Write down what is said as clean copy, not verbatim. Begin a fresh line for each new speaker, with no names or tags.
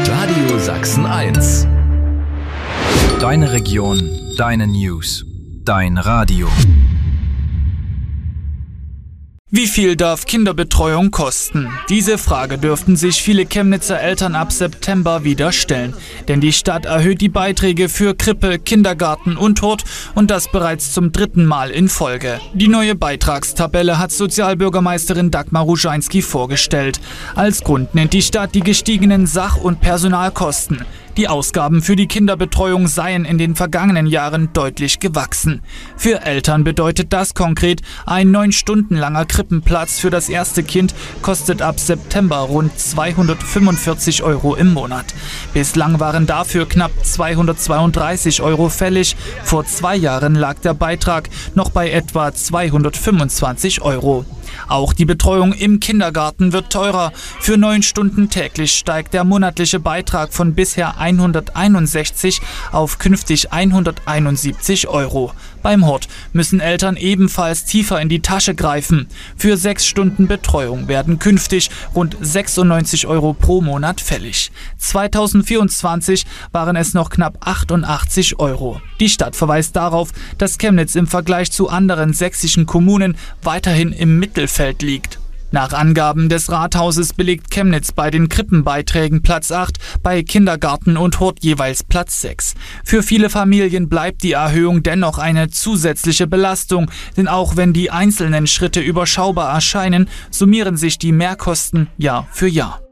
Radio Sachsen 1.
Deine Region, deine News, dein Radio.
Wie viel darf Kinderbetreuung kosten? Diese Frage dürften sich viele Chemnitzer Eltern ab September wieder stellen. Denn die Stadt erhöht die Beiträge für Krippe, Kindergarten und Hort und das bereits zum 3. Mal in Folge. Die neue Beitragstabelle hat Sozialbürgermeisterin Dagmar Ruscheinski vorgestellt. Als Grund nennt die Stadt die gestiegenen Sach- und Personalkosten. Die Ausgaben für die Kinderbetreuung seien in den vergangenen Jahren deutlich gewachsen. Für Eltern bedeutet das konkret, ein 9 Stunden langer Krippenplatz für das erste Kind kostet ab September rund 245 € im Monat. Bislang waren dafür knapp 232 € fällig. Vor 2 Jahren lag der Beitrag noch bei etwa 225 €. Auch die Betreuung im Kindergarten wird teurer. Für 9 Stunden täglich steigt der monatliche Beitrag von bisher 161 auf künftig 171 €. Beim Hort müssen Eltern ebenfalls tiefer in die Tasche greifen. Für 6 Stunden Betreuung werden künftig rund 96 € pro Monat fällig. 2024 waren es noch knapp 88 €. Die Stadt verweist darauf, dass Chemnitz im Vergleich zu anderen sächsischen Kommunen weiterhin im Mittelfeld liegt. Nach Angaben des Rathauses belegt Chemnitz bei den Krippenbeiträgen Platz 8, bei Kindergarten und Hort jeweils Platz 6. Für viele Familien bleibt die Erhöhung dennoch eine zusätzliche Belastung, denn auch wenn die einzelnen Schritte überschaubar erscheinen, summieren sich die Mehrkosten Jahr für Jahr.